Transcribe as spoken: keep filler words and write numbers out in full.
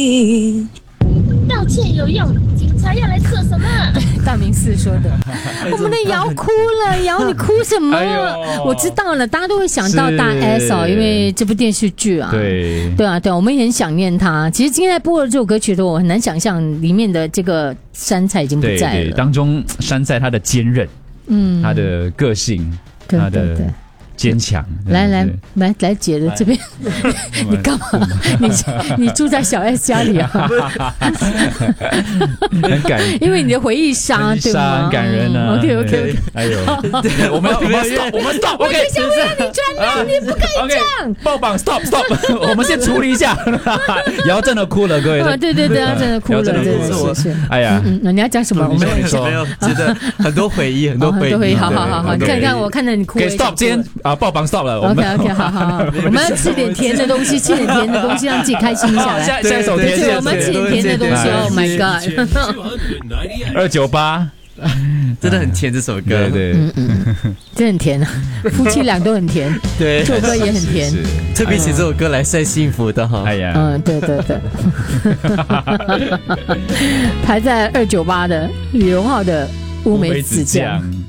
道歉有用，警察要来做什么？ 大明寺说的。我们的瑶哭了，瑶你哭什么？哎、我知道了，大家都会想到大 S 哦，因为这部电视剧啊， 对对啊，对啊，我们也很想念他。其实今天在播了这首歌曲的我很难想象里面的这个山菜已经不在了。 对对，当中山菜他的坚韧，嗯，他的个性， 对他的坚强。 来来来来，姐的这边，你干嘛？你你住在小 S 家里啊？ 很感人， 因为你的回忆杀，对吗？ 很感人啊。 OK OK OK。 哎呦，我们我们 stop， 我们 stop。 我等一下会让你转让，你不可以这样。 爆榜 stop stop， 我们先处理一下。瑶真的哭了，各位。 对对对，他真的哭了，真的是。 哎呀， 你要讲什么？我们没有没有，觉得很多回忆，很多回忆。 好好好好，你看看我看到你哭。 可以 stop， 今天啊爆榜 stop 了。 OK OK， 好好好，我们要吃点甜的东西，吃点甜的东西，让自己开心一下来。 下下一首甜的，我们吃点甜的东西。Oh my god！ 二九八， 真的很甜这首歌， 对对， 嗯嗯，真的很甜啊，夫妻俩都很甜， 对， 这首歌也很甜， 特别写这首歌来晒幸福的哈。 哎呀， 嗯，对对对，排在二九八的李荣浩的乌梅子酱。